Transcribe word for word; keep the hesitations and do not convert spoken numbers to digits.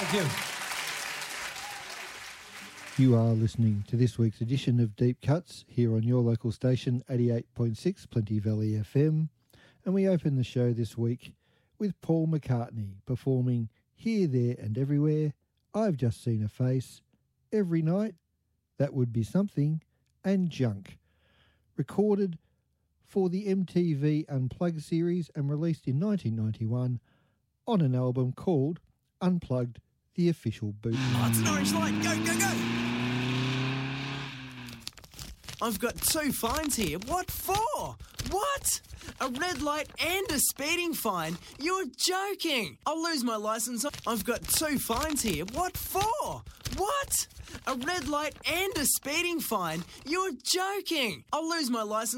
Thank you. You are listening to this week's edition of Deep Cuts here on your local station, eighty-eight point six Plenty Valley F M. And we open the show this week with Paul McCartney performing Here, There and Everywhere, I've Just Seen a Face, Every Night, That Would Be Something, and Junk. Recorded for the M T V Unplugged series and released in nineteen ninety-one on an album called Unplugged, the Official Boot. Oh, it's an orange light. Go, go, go. I've got two fines here. What for? What? A red light and a speeding fine? You're joking. I'll lose my license. I've got two fines here. What for? What? A red light and a speeding fine? You're joking. I'll lose my license.